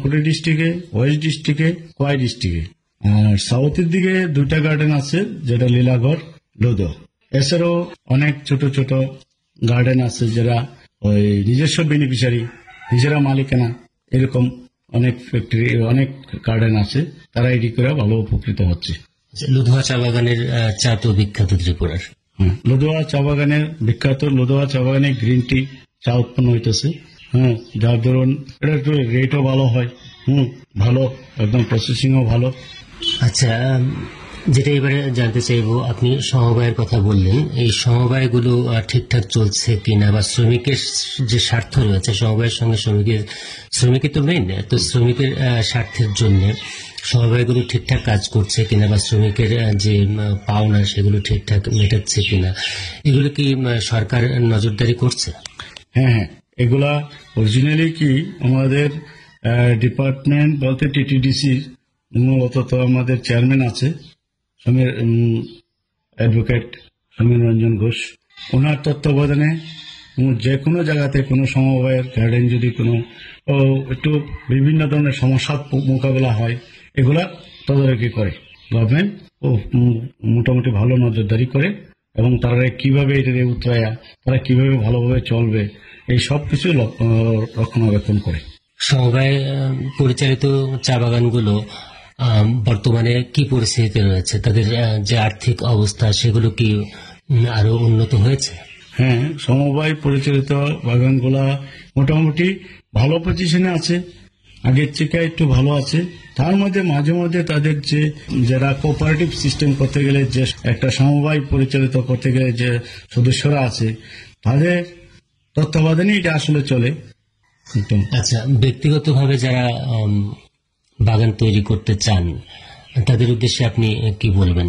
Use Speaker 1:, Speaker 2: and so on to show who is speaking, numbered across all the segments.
Speaker 1: ধূপগুড়ি ডিস্ট্রিক্টে, ওয়েস্ট ডিস্ট্রিক্টে, খোয়াই ডিস্ট্রিক্টে। আর সাউথের দিকে 2টা গার্ডেন আছে, যেটা লীলাগড়, লোদো। এছাড়াও অনেক ছোট ছোট গার্ডেন আছে যারা ওই নিজস্ব বেনিফিশিয়ারি, নিজেরা মালিকানা, এরকম অনেক ফ্যাক্টরি, অনেক গার্ডেন আছে, তারা এটি করে ভালো উপকৃত হচ্ছে।
Speaker 2: লুধুয়া চা বাগানের চা তো বিখ্যাত ত্রিপুরার।
Speaker 1: লুধুয়া চা বাগানের বিখ্যাত, লুধুয়া চা বাগানে গ্রিন টি চা উৎপন্ন হইতেছে। যার ধরুন এটা একটু রেটও ভালো হয়, ভালো, একদম প্রসেসিংও ভালো।
Speaker 2: আচ্ছা, যেটা এবারে জানতে চাইবো, আপনি সমবায়ের কথা বললেন, এই সমবায়গুলো ঠিকঠাক চলছে কিনা, বা শ্রমিকের যে স্বার্থ রয়েছে সমবায়ের সঙ্গে শ্রমিকের তো মেইন, তো শ্রমিকের স্বার্থের জন্য সমবায়গুলো ঠিকঠাক কাজ করছে কিনা, বা শ্রমিকের যে পাওনা সেগুলো ঠিকঠাক মেটাচ্ছে কিনা, এগুলো কি সরকার নজরদারি করছে?
Speaker 1: হ্যাঁ, এগুলা অরিজিনালি কি আমাদের ডিপার্টমেন্ট বলতে টিটিডিসি, মূলত তো আমাদের চেয়ারম্যান আছে সমীর, অ্যাডভোকেট সমীর রঞ্জন ঘোষ, ওনার তত্ত্বাবধানে যে কোনো জায়গাতে কোনো সমবায়ের গার্ডেন যদি কোনো একটু বিভিন্ন ধরনের সমস্যার মোকাবেলা হয়, এগুলা তদারকি করে গভর্নমেন্ট, ও মোটামুটি ভালো নজরদারি করে, এবং তারা কিভাবে এটা উতরায়া তারা কিভাবে ভালোভাবে চলবে এই সব কিছু রক্ষণাবেক্ষণ করে।
Speaker 2: সমবায় পরিচালিত চা বাগানগুলো বর্তমানে কি পরিস্থিতিতে রয়েছে? তাদের যে আর্থিক অবস্থা সেগুলো কি আরো উন্নত হয়েছে?
Speaker 1: হ্যাঁ, সমবায় পরিচালিত বাগানগুলা মোটামুটি ভালো পজিশনে আছে, আগের থেকে একটু ভালো আছে। তার মধ্যে মাঝে মধ্যে তাদের যে যারা কোঅপারেটিভ সিস্টেম করতে গেলে, যে একটা সমবায় পরিচালিত করতে গেলে যে সদস্যরা আছে, তাদের তত্ত্বাবধানে এটা আসলে চলে।
Speaker 2: আচ্ছা, ব্যক্তিগতভাবে যারা বাগান তৈরি করতে চান তাদের উদ্দেশ্যে আপনি কি বলবেন?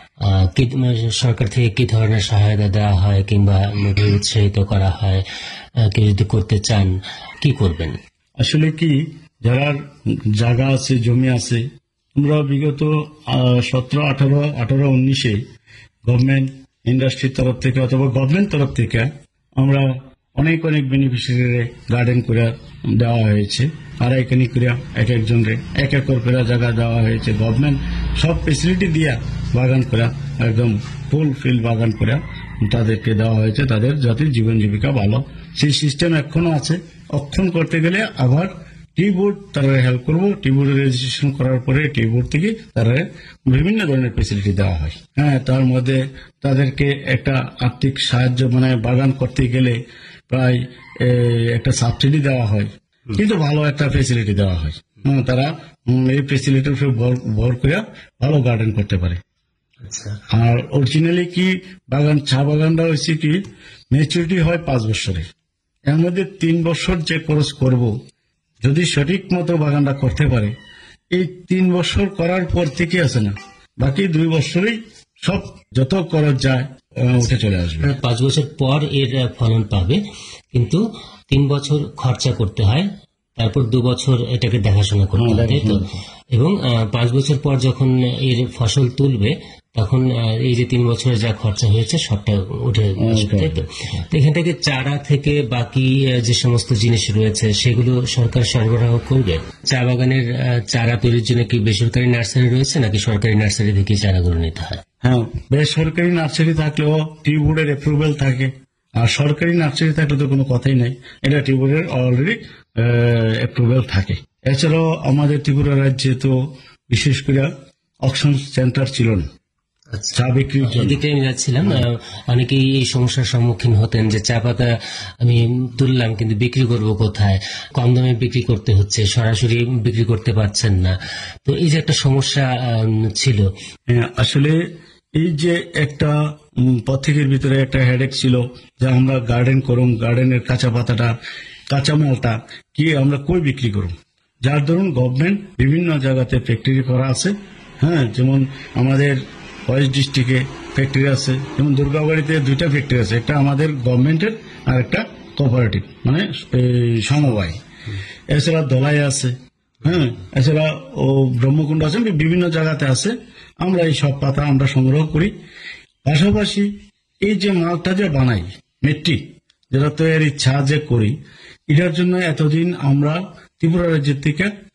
Speaker 2: সরকার থেকে কি ধরনের সহায়তা দেওয়া হয় কিংবা উৎসাহিত করা হয়? কেউ যদি করতে চান কি করবেন?
Speaker 1: আসলে কি, যারা জায়গা আছে, জমি আছে, আমরা বিগত 17, 18, 19-এ গভর্নমেন্ট ইন্ডাস্ট্রির তরফ থেকে অথবা গভর্নমেন্ট তরফ থেকে আমরা অনেক বেনিফিশিয়ারি গার্ডেন করে দেওয়া হয়েছে। আর এখানে করে এক একজনরে 1 একর করে জায়গা দেওয়া হয়েছে। গভর্নমেন্ট সব ফেসিলিটি দিয়া বাগান করা, একদম ফুল ফিল্ড বাগান করে তাদেরকে দেওয়া হয়েছে, তাদের যাতে জীবন জীবিকা ভালো। সেই সিস্টেম এখনো আছে। অক্ষণ করতে গেলে আবার টি বোর্ড তারা হেল্প করবো, টি বোর্ড রেজিস্ট্রেশন করার পরে টি বোর্ড থেকে তারা বিভিন্ন ধরনের ফেসিলিটি দেওয়া হয়। তার মধ্যে তাদেরকে একটা আর্থিক সাহায্য, মানে বাগান করতে গেলে প্রায় একটা সাবসিডি দেওয়া হয়, কিন্তু ভালো একটা ফেসিলিটি দেওয়া হয়। তারা এই ফেসিলিটির উপর ভর করে ভালো গার্ডেন করতে পারে। আর অরিজিনালি কি চা বাগানটা হয়েছে কি, ম্যাচুরিটি হয় 5 বছরে, এর মধ্যে 3 বছর যে খরচ করব, যদি সঠিক মতো বাগানটা করতে পারে, এই 3 বছর করার পর থেকে আছে না, বাকি 2 বছরেই সব যত খরচ যায় উঠে চলে আসবে।
Speaker 2: 5 বছর পর এর ফলন পাবে, কিন্তু 3 বছর খরচা করতে হয়, তারপর 2 বছর এটাকে দেখাশোনা করতে হয়, তাই তো? এবং 5 বছর পর যখন এর ফসল তুলবে, তখন এই যে 3 বছরে যা খরচা হয়েছে সবটা উঠে আসবে, তাই তো? এখান থেকে চারা থেকে বাকি যে সমস্ত জিনিস রয়েছে সেগুলো সরকার সরবরাহ করবে। চা বাগানের চারা তৈরির জন্য কি বেসরকারি নার্সারি রয়েছে, নাকি সরকারি নার্সারি থেকে চারাগুলো নিতে হয়?
Speaker 1: হ্যাঁ, বেসরকারি নার্সারি থাকলেও টি বোর্ডের অ্যাপ্রুভাল থাকে, আর সরকারি নার্সারি থাকলে তো কোনো কথাই নাই, এটা টি বোর্ডের অলরেডি অ্যাপ্রুভাল থাকে। এছাড়াও আমাদের ত্রিপুরা রাজ্যে তো বিশেষ করে অকশন সেন্টার ছিল না চা বিক্রির জন্য।
Speaker 2: এদিকে আমি যাচ্ছিলাম, অনেকেই এই সমস্যার সম্মুখীন হতেন যে চা পাতা আমি তুললাম কিন্তু বিক্রি করব কোথায়, কম দামে বিক্রি করতে হচ্ছে, সরাসরি বিক্রি করতে পারছেন না। তো এই যে একটা সমস্যা ছিল,
Speaker 1: আসলে এই যে একটা পথিকের ভিতরে একটা হেডেক ছিল যে আমরা গার্ডেন করুম, গার্ডেনের কাঁচা পাতাটা, কাঁচা মালটা কি আমরা কই বিক্রি করুম। যার ধরুন গভর্নমেন্ট বিভিন্ন জায়গাতে ফ্যাক্টরি করা আছে। যেমন আমাদের ওয়েস্ট ডিস্ট্রিক্টে ফ্যাক্টরি আছে, যেমন দুর্গাবাড়িতে 2টা ফ্যাক্টরি আছে, একটা আমাদের গভর্নমেন্টের আর একটা কোঅপারেটিভ, মানে সমবায়। এছাড়া দলাই আছে, এছাড়া ব্রহ্মকুণ্ড আছে, বিভিন্ন জায়গাতে আছে। আমরা এই সব পাতা আমরা সংগ্রহ করি। পাশাপাশি এই যে মালটা যে বানাই, মেট্রিক যেটা তৈরির চা যে করি, এটার জন্য এতদিন আমরা ত্রিপুরা রাজ্যের থেকে